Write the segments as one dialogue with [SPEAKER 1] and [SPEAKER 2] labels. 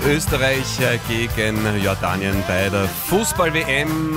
[SPEAKER 1] Österreich gegen Jordanien bei der Fußball-WM.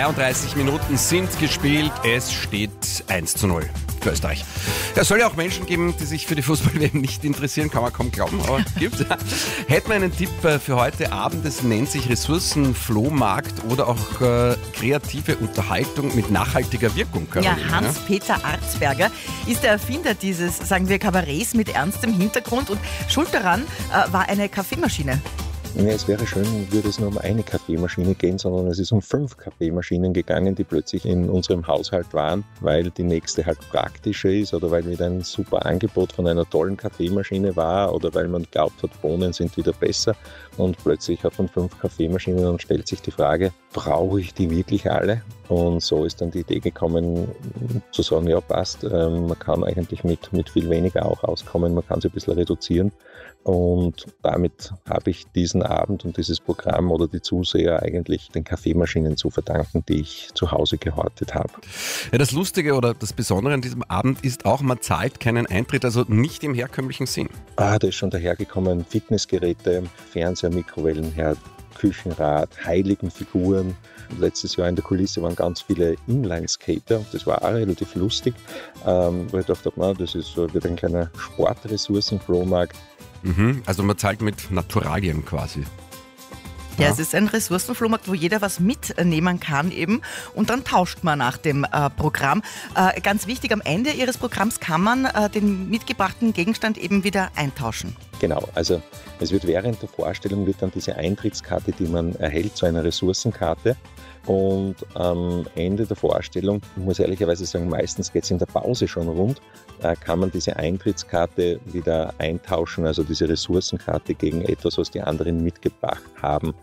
[SPEAKER 1] 32 Minuten sind gespielt. Es steht 1:0 für Österreich. Es soll ja auch Menschen geben, die sich für die Fußball-WM nicht interessieren, kann man kaum glauben, aber gibt. Hätten wir einen Tipp für heute Abend, es nennt sich Ressourcenflohmarkt oder auch kreative Unterhaltung mit nachhaltiger Wirkung.
[SPEAKER 2] Ja, Hans-Peter Arzberger ist der Erfinder dieses, sagen wir, Kabarets mit ernstem Hintergrund und schuld daran war eine Kaffeemaschine.
[SPEAKER 3] Ja, es wäre schön, würde es nur um eine Kaffeemaschine gehen, sondern es ist um 5 Kaffeemaschinen gegangen, die plötzlich in unserem Haushalt waren, weil die nächste halt praktischer ist oder weil wieder ein super Angebot von einer tollen Kaffeemaschine war oder weil man glaubt hat, Bohnen sind wieder besser und plötzlich hat man 5 Kaffeemaschinen und stellt sich die Frage, brauche ich die wirklich alle? Und so ist dann die Idee gekommen, zu sagen, ja passt, man kann eigentlich mit viel weniger auch auskommen, man kann sie ein bisschen reduzieren. Und damit habe ich diesen Abend und dieses Programm oder die Zuseher eigentlich den Kaffeemaschinen zu verdanken, die ich zu Hause gehortet habe.
[SPEAKER 1] Ja, das Lustige oder das Besondere an diesem Abend ist auch, man zahlt keinen Eintritt, also nicht im herkömmlichen Sinn.
[SPEAKER 3] Da ist schon dahergekommen, Fitnessgeräte, Fernseher, Mikrowellenherd, Küchenrad, Heiligenfiguren. Letztes Jahr in der Kulisse waren ganz viele Inline-Skater. Das war auch relativ lustig. Weil ich dachte, das wird ein kleiner Sportressourcenflohmarkt.
[SPEAKER 1] Also man zahlt mit Naturalien quasi.
[SPEAKER 2] Ja, es ist ein Ressourcenflohmarkt, wo jeder was mitnehmen kann eben und dann tauscht man nach dem Programm. Ganz wichtig, am Ende Ihres Programms kann man den mitgebrachten Gegenstand eben wieder eintauschen.
[SPEAKER 3] Genau, also es wird während der Vorstellung wird dann diese Eintrittskarte, die man erhält, zu einer Ressourcenkarte. Und am Ende der Vorstellung, ich muss ehrlicherweise sagen, meistens geht es in der Pause schon rund, kann man diese Eintrittskarte wieder eintauschen, also diese Ressourcenkarte gegen etwas, was die anderen mitgebracht haben.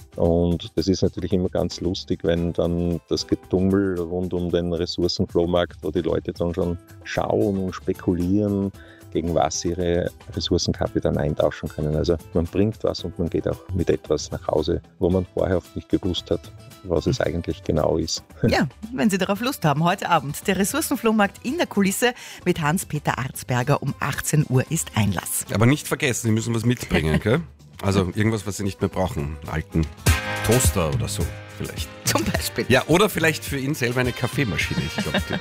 [SPEAKER 3] Und das ist natürlich immer ganz lustig, wenn dann das Getummel rund um den Ressourcenflohmarkt, wo die Leute dann schon schauen und spekulieren, gegen was sie ihre Ressourcenkarte dann eintauschen können. Also man bringt was und man geht auch mit etwas nach Hause, wo man vorher oft nicht gewusst hat, was es eigentlich genau ist.
[SPEAKER 2] Ja, wenn Sie darauf Lust haben, heute Abend der Ressourcenflohmarkt in der Kulisse mit Hans-Peter Arzberger um 18 Uhr ist Einlass.
[SPEAKER 1] Aber nicht vergessen, Sie müssen was mitbringen, gell? Also irgendwas, was Sie nicht mehr brauchen. Einen alten Toaster oder so vielleicht.
[SPEAKER 2] Zum Beispiel.
[SPEAKER 1] Ja, oder vielleicht für ihn selber eine Kaffeemaschine. Ich glaube,